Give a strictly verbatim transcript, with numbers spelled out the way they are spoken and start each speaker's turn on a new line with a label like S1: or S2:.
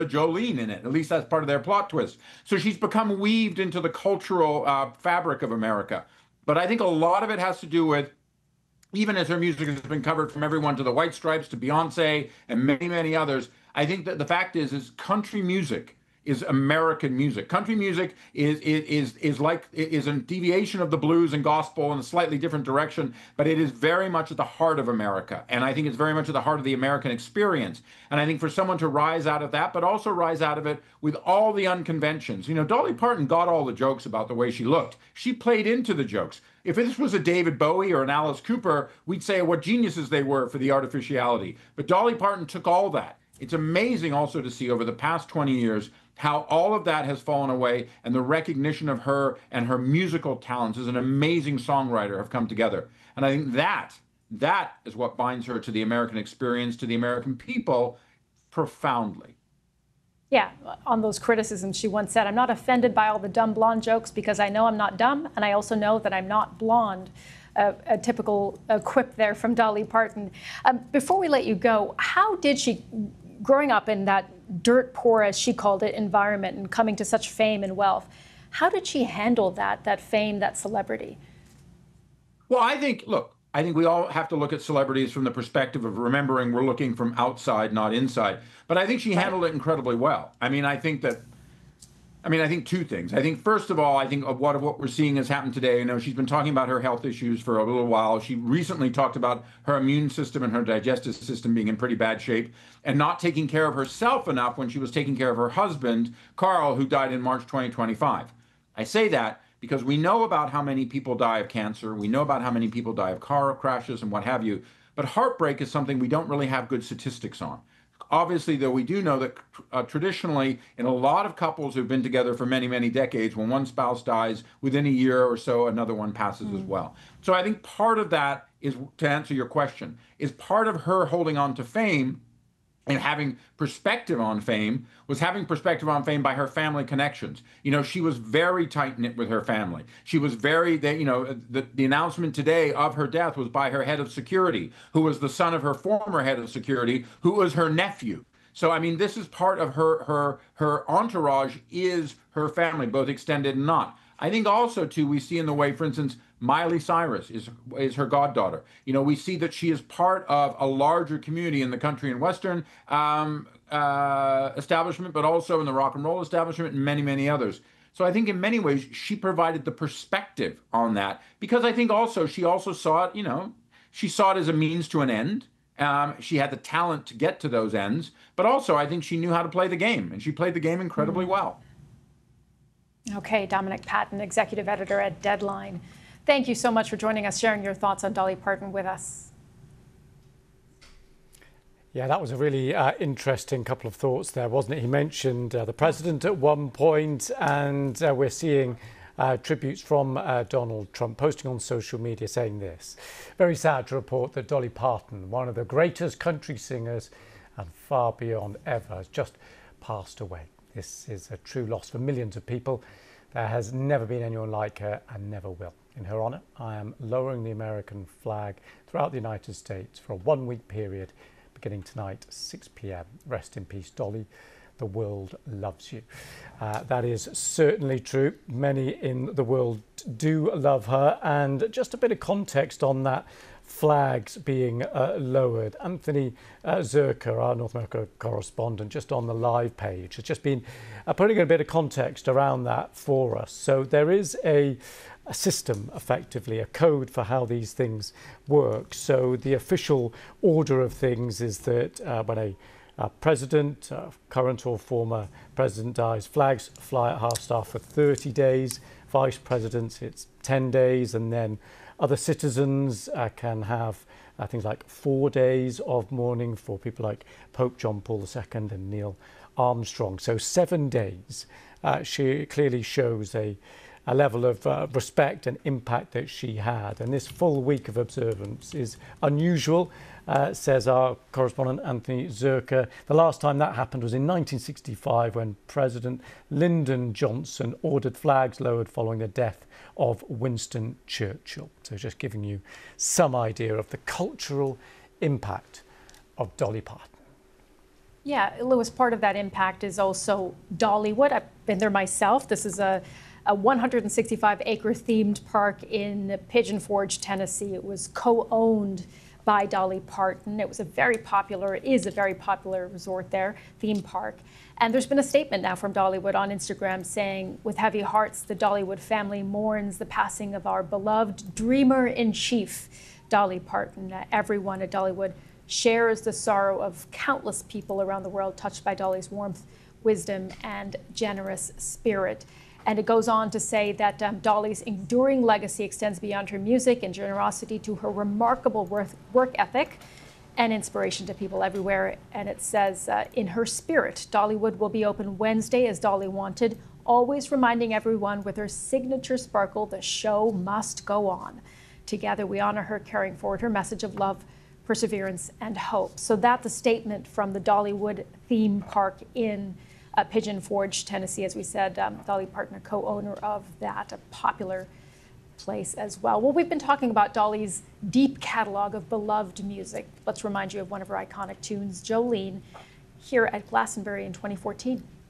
S1: Jolene in it. At least that's part of their plot twist. So she's become weaved into the cultural uh, fabric of America. But I think a lot of it has to do with, even as her music has been covered from everyone to the White Stripes to Beyonce and many, many others, I think that the fact is, is country music is American music. Country music is is is like is a deviation of the blues and gospel in a slightly different direction, but it is very much at the heart of America. And I think it's very much at the heart of the American experience. And I think for someone to rise out of that, but also rise out of it with all the unconventions. You know, Dolly Parton got all the jokes about the way she looked. She played into the jokes. If this was a David Bowie or an Alice Cooper, we'd say what geniuses they were for the artificiality. But Dolly Parton took all that. It's amazing also to see over the past twenty years how all of that has fallen away, and the recognition of her and her musical talents as an amazing songwriter have come together. And I think that, that is what binds her to the American experience, to the American people, profoundly.
S2: Yeah, on those criticisms, she once said, "I'm not offended by all the dumb blonde jokes because I know I'm not dumb, and I also know that I'm not blonde." Uh, a typical uh, quip there from Dolly Parton. Um, before we let you go, how did she, growing up in that dirt poor, as she called it, environment and coming to such fame and wealth, how did she handle that, that fame, that celebrity?
S1: Well, I think, look, I think we all have to look at celebrities from the perspective of remembering we're looking from outside, not inside. But I think she handled it incredibly well. I mean, I think that, I mean, I think two things. I think, first of all, I think of what of what we're seeing has happened today. You know, she's been talking about her health issues for a little while. She recently talked about her immune system and her digestive system being in pretty bad shape and not taking care of herself enough when she was taking care of her husband, Carl, who died in March twenty twenty-five. I say that because we know about how many people die of cancer. We know about how many people die of car crashes and what have you. But heartbreak is something we don't really have good statistics on. Obviously, though, we do know that uh, traditionally, in a lot of couples who've been together for many, many decades, when one spouse dies, within a year or so, another one passes mm. as well. So I think part of that is, to answer your question, is part of her holding on to fame and having perspective on fame was having perspective on fame by her family connections. You know, she was very tight-knit with her family. She was very, they, you know, the, the announcement today of her death was by her head of security, who was the son of her former head of security, who was her nephew. So, I mean, this is part of her, her, her entourage is her family, both extended and not. I think also, too, we see in the way, for instance, Miley Cyrus is is her goddaughter. You know, we see that she is part of a larger community in the country and Western um, uh, establishment, but also in the rock and roll establishment and many, many others. So I think in many ways, she provided the perspective on that, because I think also she also saw it, you know, she saw it as a means to an end. Um, she had the talent to get to those ends, but also I think she knew how to play the game, and she played the game incredibly well.
S2: Okay, Dominic Patten, executive editor at Deadline. Thank you so much for joining us, sharing your thoughts on Dolly Parton with us.
S3: Yeah, that was a really uh, interesting couple of thoughts there, wasn't it? He mentioned uh, the president at one point, and uh, we're seeing uh, tributes from uh, Donald Trump posting on social media saying this. Very sad to report that Dolly Parton, one of the greatest country singers and far beyond ever, has just passed away. This is a true loss for millions of people. There has never been anyone like her and never will. In her honour, I am lowering the American flag throughout the United States for a one-week period beginning tonight, six p m Rest in peace, Dolly. The world loves you. Uh, that is certainly true. Many in the world do love her. And just a bit of context on that flags being uh, lowered. Anthony uh, Zerker, our North America correspondent, just on the live page, has just been uh, putting a bit of context around that for us. So there is a a system, effectively, a code for how these things work. So the official order of things is that uh, when a, a president, uh, current or former president dies, flags fly at half-staff for thirty days, vice presidents it's ten days, and then other citizens uh, can have uh, things like four days of mourning for people like Pope John Paul the Second and Neil Armstrong. So seven days. Uh, she clearly shows a a level of uh, respect and impact that she had. And this full week of observance is unusual, uh, says our correspondent Anthony Zerker. The last time that happened was in nineteen sixty-five, when President Lyndon Johnson ordered flags lowered following the death of Winston Churchill. So just giving you some idea of the cultural impact of Dolly Parton.
S2: Yeah, Lewis, part of that impact is also Dollywood. I've been there myself. This is a, a one hundred sixty-five acre themed park in Pigeon Forge, Tennessee. It was co-owned by Dolly Parton. It was a very popular, it is a very popular resort there, theme park. And there's been a statement now from Dollywood on Instagram saying, with heavy hearts, the Dollywood family mourns the passing of our beloved dreamer-in-chief, Dolly Parton. Uh, everyone at Dollywood shares the sorrow of countless people around the world touched by Dolly's warmth, wisdom, and generous spirit. And it goes on to say that um, Dolly's enduring legacy extends beyond her music and generosity to her remarkable work, work ethic and inspiration to people everywhere. And it says, uh, in her spirit, Dollywood will be open Wednesday as Dolly wanted, always reminding everyone with her signature sparkle, the show must go on. Together, we honor her, carrying forward her message of love, perseverance, and hope. So that's a statement from the Dollywood theme park in uh, Pigeon Forge, Tennessee. As we said, um, Dolly Parton, a co-owner of that, a popular place as well. Well, we've been talking about Dolly's deep catalog of beloved music. Let's remind you of one of her iconic tunes, Jolene, here at Glastonbury in twenty fourteen.